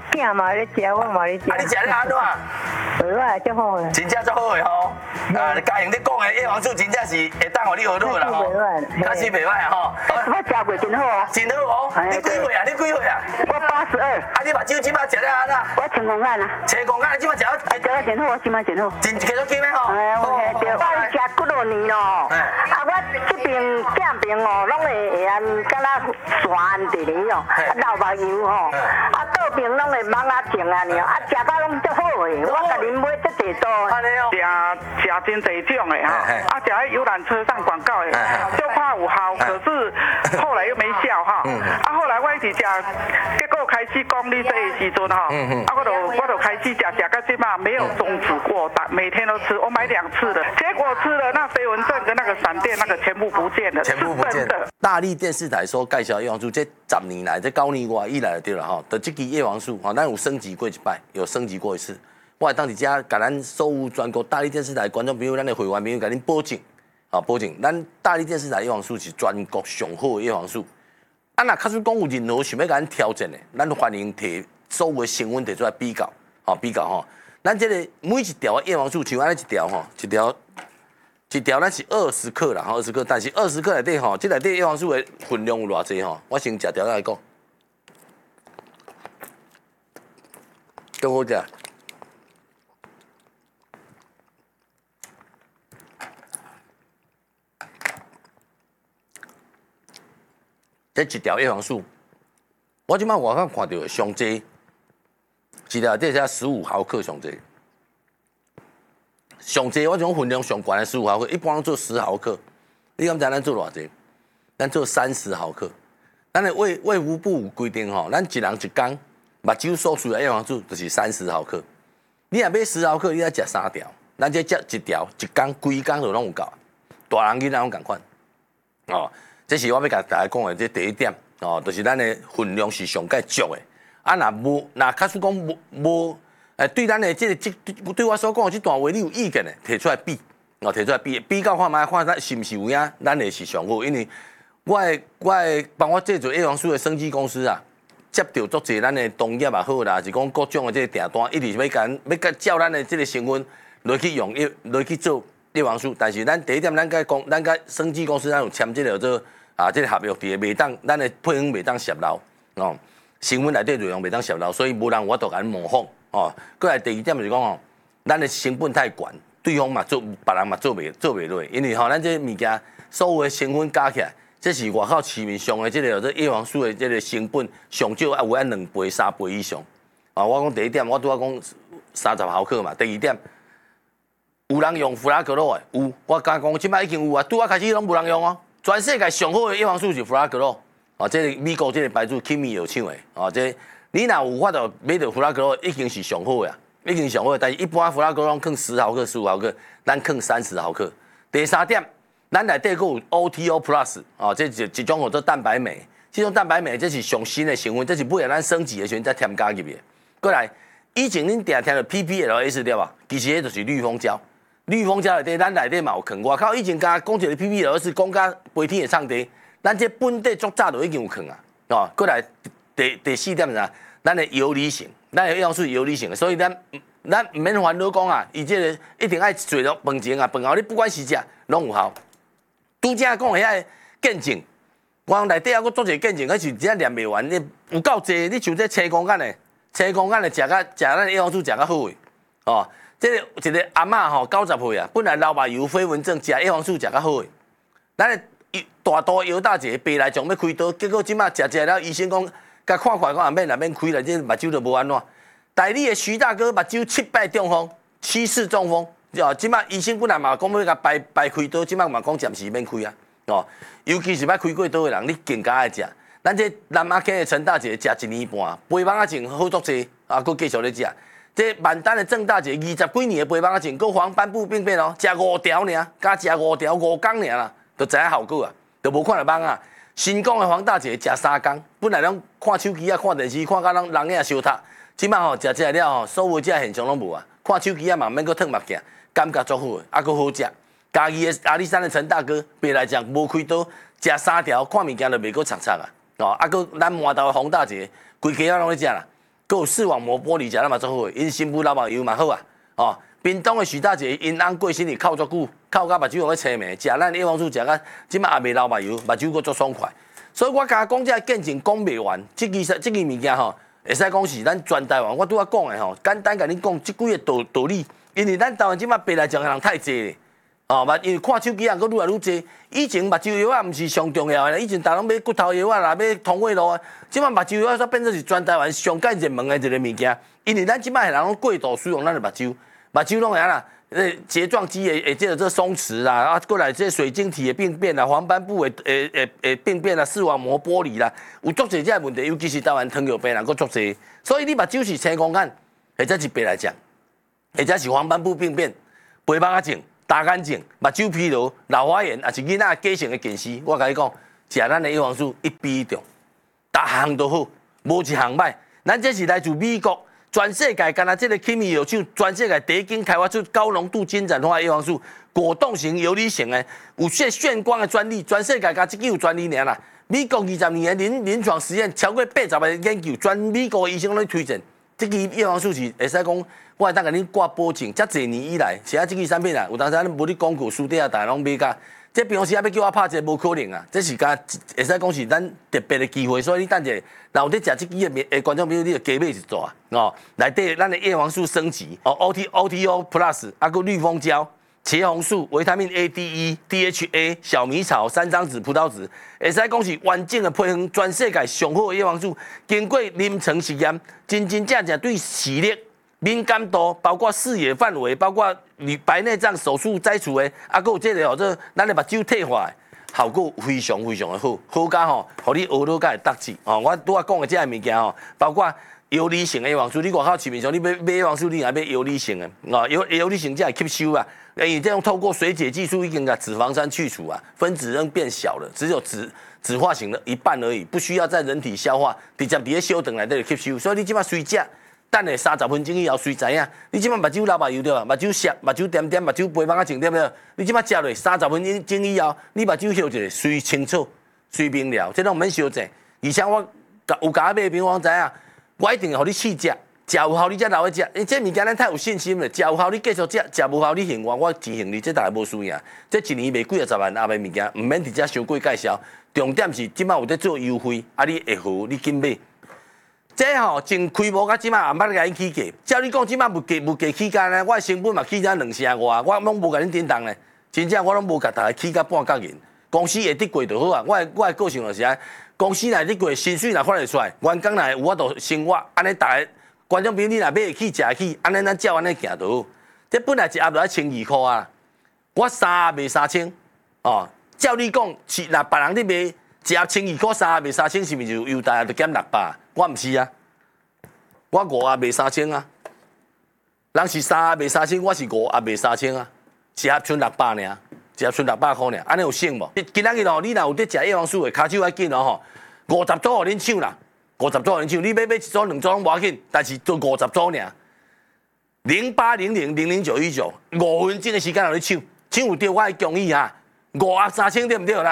囝嘛咧食，我嘛咧食。 啊，你食咧安怎？ 袂歹，足好诶。 真正足好诶吼！啊，嘉颖你讲诶叶黄素真正是会当互你学到啦吼，确实袂歹吼。 我食过真好啊。 真好哦！你几岁啊？你几岁啊？ 我82。 啊，你目睭即摆食了安怎？ 我成功眼啊。 青光眼即摆食了， 食了真好，即摆真好。 真继续紧诶吼。 哎，有对。我食几多年咯。啊，我这边正边哦，拢会安敢若山地里哦，老目油吼，啊倒边拢会芒啊种啊呢，啊食到拢足好诶，我甲恁买足济多。 安尼哦。 食真侪种的哈，啊，食喺游览车上广告的，就怕有效，可是后来又没效哈。啊，后来我一直食，结果开始讲你这个时阵哈，啊，我就开始食到这嘛没有终止过，每天都吃，我买2次的，结果吃了那飞蚊症跟那个闪电那个全部不见了， 全部不见了。大力电视台所介绍叶黄素，这10年来，这9年外以来就对了哈，的这支叶黄素哈，咱有升级过一摆，有升级过一次。我来当伫遮，甲咱所有全国大力电视台观众朋友、咱的会员朋友，甲恁保证，啊，保证，咱大力电视台叶黄素是全国上好的叶黄素。啊，若假使讲有任何想要甲咱挑战的，咱欢迎摕所有的成分摕出来比较，吼，比较吼。咱这个每一条叶黄素，像安尼一条吼，一条咱是20克啦，吼20克，但是20克内底吼，这内底叶黄素的分量有偌济吼？我先食条来讲，更好食。这一条叶黄素，我即摆外口看到的上济，一条这才15毫克上济。上济我这种分量上悬的15毫克，一般做10毫克。你敢知咱做偌济？咱做30毫克。咱的卫福部有规定吼，咱一人一工目睭所需的叶黄素就是30毫克。你若买10毫克，你要食3条，咱这食一条一工规工就拢有够。大人囡仔拢共款，哦。这是我要甲大家讲的，这第一点哦，就是咱的分量是上介足的。啊，若假使讲无，对咱的对我所讲的这段话，你有意见的，提出来比，哦，提出来比较看卖，看咱是毋是有影，咱的是上好。因为我的帮我制作叶黄素的生技公司啊，接到足侪咱的同业也好啦，是讲各种的这个订单，一直要照咱的这个成分来去用来去做叶黄素。但是咱第一点，咱甲生技公司咱有签这个做。啊，这个合约伫袂当，咱的配方袂当泄漏哦，成分内底内容袂当泄漏，所以无人我都甲模仿哦。过来第二点就是讲哦，咱的成本太悬，对方嘛做，别人嘛做袂落，因为吼，咱这物件所有的成分加起来，这是外口市面上的这个叶黄素的这个成本上少啊有按2倍、3倍以上。啊，我讲第一点，我拄仔讲30毫克嘛。第二点，有人用弗拉格洛的，有，我敢讲即摆已经有啊，拄仔开始拢无人用哦。全世界上好的叶黄素是弗拉格洛，哦，这个美国这个牌子 Kimi 有抢的，哦，这你若有法度买到弗拉格洛，已经是上好的，已经上好的。但是一般弗拉格洛放10毫克、15毫克，咱放30毫克。第三点，咱内底还有 OTO Plus， 哦，这一种叫做蛋白酶，这种蛋白酶这是上新的成分，这是为了咱升级的时候才添加入去。过来，以前恁定听到 PPLS 对吧？其实迄就是绿蜂胶。绿蜂胶内底，咱内底嘛有藏。外口以前甲讲一个 PPLS， 讲甲飞天会唱地，咱这本地足早就已经有藏啊。哦，过来第4点是啥？咱的游离性，咱的叶黄素游离性的，所以咱毋免烦恼讲啊，伊这个一定爱做了饭前啊，饭后你不管是食，拢有效。拄则讲遐见证，我内底还佫做一个见证，迄是真念袂完，你有够济，你像这青光眼的，青光眼的食咱叶黄素食较好诶，哦。这个一个阿嬷吼，90岁啊，本来老目油、飞蚊症，食叶黄素食较好诶。咱的大肚腰大一个白内障要开刀，结果即马食了，医生讲，甲看讲也免开了，这目睭就无安怎。台里的徐大哥目睭7摆中风，7次中风，哦，即马医生本来嘛讲要甲摆开刀，即马嘛讲暂时免开啊，哦，尤其是捌开过刀的人，你更加爱食。咱这南马溪的陈大姐食1年半，肥胖仔症好足济，啊，佫继续咧食。这万丹的郑大姐20几年的肥胖仔症，佫黄斑部病变哦，食5条尔，加食5条5工尔啦，就知影效果啊，就无看到网啊。新讲的黄大姐食3工，本来拢看手机啊、看电视，看到人影烧塌，即摆吼食了吼，所有这现象拢无啊。看手机啊嘛免佫脱目镜，感觉足好的，啊佫好食。家己的阿里山的陈大哥，白内障无开刀，食3条，看物件就袂佫擦擦啊。哦，啊佫咱麻豆的黄大姐，规家拢咧食啦。 佮有视网膜玻璃食那嘛足好诶，因新妇老目油嘛好啊，哦，屏东诶徐大姐因翁过身日哭足久，哭到目睭会青霉，食咱叶黄素食到即摆也袂流目油，目睭佫足爽快。所以我甲讲这见证讲袂完，即支物件吼，会使讲是咱全台湾我拄仔讲诶吼，简单甲你讲即几个道理，因为咱台湾即摆白内障诶人太济咧。哦，嘛，因为看手机人佫愈来愈济。以前目睭药啊，毋是上重要诶，以前大人买骨头药啊，啦，买通胃路啊。即摆目睭药煞变做是全台湾上介热门诶一个物件。因为咱即摆人拢过度使用咱诶目睭，目睭拢会啦，睫状肌会即个松弛啦，啊，过来即水晶体诶病变啦，黄斑部诶病变啦，视网膜剥离啦，有足侪只问题，尤其是台湾糖尿病人佫足侪。所以你目睭是青光眼，或者是白内障，或者是黄斑部病变、白目仔症。大眼睛、目睭疲劳、老花眼，也是囡仔假性的近视。我甲你讲，食咱的叶黄素一比一中，逐项都好，无一项歹。咱这是来自美国，全世界干那这个起米药厂，全世界第一间开发出高浓度精转化的叶黄素，果冻型、游离型的，有炫光的专利，全世界甲这间有专利尔啦。美国20年的临床实验，超过80个研究，全美国的医生拢推荐。这支叶黄素是会使讲，我会当甲你挂保证，遮侪年以来，是啊，这支产品啊，有当时咱无咧广告，书底啊，大家拢买甲。这平常时啊，要叫我拍一个无可能啊，这是甲会使讲是咱特别的机会，所以你等者，若有咧食这支的观众朋友，你就加买一组啊，哦，内底咱的叶黄素升级，哦 OTO Plus， 啊个绿蜂胶。茄红素、维他命 A、D、E、DHA、小米草、三张子、葡萄籽，会使讲是完整的配方，全世界上好的叶黄素，经过临床实验，真正对视力、敏感度，包括视野范围，包括白内障手术摘除的，啊，还有这个吼，这咱的目睭退化的，效果非常非常的好，好甲吼，互你学到甲会得志哦。我拄仔讲的这个物件吼，包括游离型的叶黄素，你外口市面上你买叶黄素，你也买游离型的，哦，游离型才会吸收啊。因为这样透过水解技术，已经把脂肪酸去除啊，分子仍变小了，只有脂化型的一半而已，不需要在人体消化，直接伫咧小肠内底吸收。所以你即摆随食，等下30分钟以后随知影，你即摆目睭流目油对吧？目睭涩、目睭点点、目睭肥毛仔症对不对？你即摆食落30分钟以后，你目睭休一下，随清楚、随明了，这拢毋免烧济。而且我有甲买平方知影，我一定会互你试食。食有效你才留去食，因这物件咱太有信心了。食有效你继续食，食无效你幸我钱幸你，这大家无需要。这一年卖几啊十万阿的物件，毋免伫遮伤贵介绍。重点是即摆有在做优惠，啊你会好你紧买。这吼从开幕到即摆也毋捌甲因起价。照你讲即摆物价起价呢，我的成本嘛起价2成外，我拢无甲恁叮当呢。真正我拢无甲大家起价半角银。公司会得过就好啊。我的个性就是啊，公司内得过，薪水若发得出来，员工内有法度生活，安尼大家。观众朋友，你若买会起食会起，安尼咱照安尼行就好。这本来一盒就1200块啊，我3盒卖3000，哦，照你讲，是若别人咧卖一盒1200块，3盒卖3000，是毋是就优待就减600？我毋是啊，我5盒卖3000啊。人是3盒卖3000，我是5盒卖3000啊，一盒剩600尔，一盒剩600块尔，安尼有省无？今仔日吼，你若有伫食叶黄素的，骹手要紧哦吼，50组互恁抢啦。50组人抢，你买一组2组拢无要紧，但是做50组尔。0800000919，5分钟的时间互你抢，抢有对我的建议哈，5盒3000对毋对？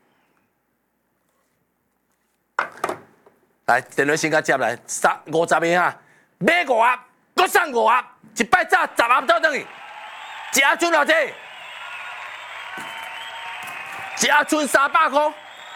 来，电话先甲接来，50个哈，买5盒，搁送5盒，一摆炸10盒倒转去，一盒剩偌济？一盒剩300块。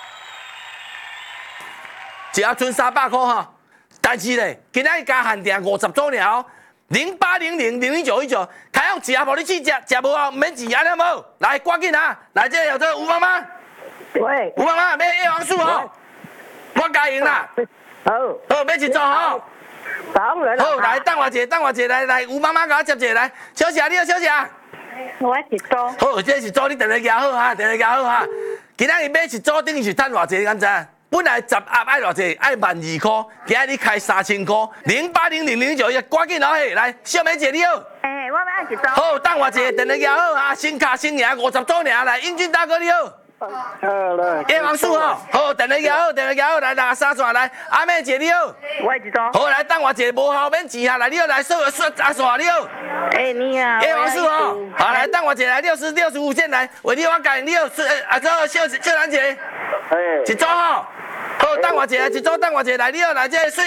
一盒剩300块哈，但是咧，今仔日加限定50组尔哦，0800000919，开放一盒互你去食，食无后免钱，安尼无？来，赶紧啊！来，这有这吴妈妈， 喂， 吴妈妈买叶黄素哦，我加赢啦，好，买一组吼， 当然好，来，等我一下，来，吴妈妈甲我接一下来，小姐，你好，小姐， 我一组， 好，这是组，你电话夹好哈，今仔日买一组等于是赚偌济，你敢知？本来10盒爱偌济，爱12000块，今日你开3000块，0800000919，赶紧攞去，来，小美姐你好。 我要按一组。 好，等我一下，电话夹好啊，新卡新赢50组尔，来，英俊大哥你好。叶黄素吼，好，电话夹好，来，63线来，阿美姐你好。 我一组。 好，来，等我一下，无效免钱啊，来，你好，来，阿线你好。 你好。 叶黄素吼，好，来，等我一下，来65线来，为你我改，你好，小兰姐，一组吼。好，等我一下，一组等我一下，来，你好，来，这水。